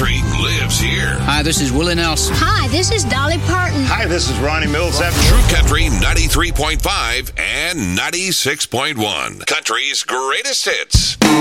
Country lives here. Hi, this is Willie Nelson. Hi, this is Dolly Parton. Hi, this is Ronnie Millsap. True Country 93.5 and 96.1. Country's greatest hits.